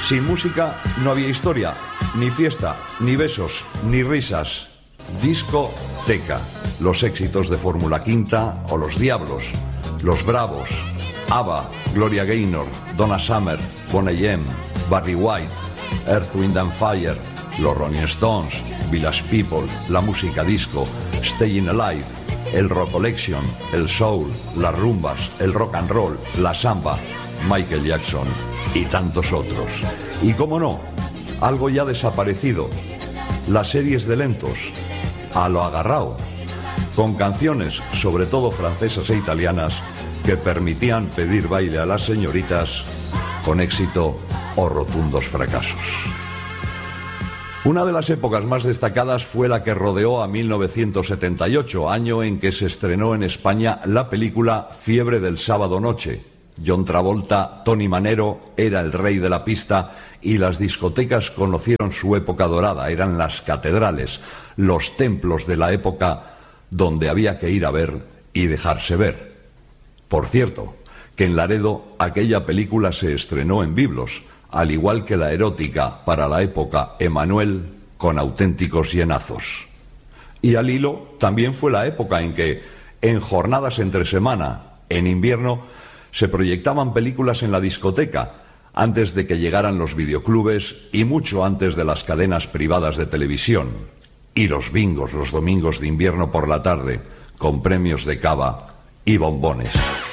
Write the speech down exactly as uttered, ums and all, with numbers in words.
Sin música no había historia, ni fiesta, ni besos, ni risas. Discoteca. Los éxitos de Fórmula Quinta o Los Diablos, Los Bravos, ABBA, Gloria Gaynor, Donna Summer, Boney M, Barry White, Earth, Wind and Fire, los Rolling Stones, Village People, la música disco, Staying Alive, el Rock Collection, el soul, las rumbas, el rock and roll, la samba, Michael Jackson y tantos otros. Y cómo no, algo ya desaparecido, las series de lentos, a lo agarrao, con canciones, sobre todo francesas e italianas, que permitían pedir baile a las señoritas con éxito o rotundos fracasos. Una de las épocas más destacadas fue la que rodeó a mil novecientos setenta y ocho, año en que se estrenó en España la película Fiebre del sábado noche. John Travolta, Tony Manero, era el rey de la pista y las discotecas conocieron su época dorada. Eran las catedrales, los templos de la época donde había que ir a ver y dejarse ver. Por cierto, que en Laredo aquella película se estrenó en Biblos, al igual que la erótica para la época Emanuel, con auténticos llenazos. Y al hilo también fue la época en que, en jornadas entre semana, en invierno, se proyectaban películas en la discoteca, antes de que llegaran los videoclubes y mucho antes de las cadenas privadas de televisión. Y los bingos los domingos de invierno por la tarde, con premios de cava y bombones.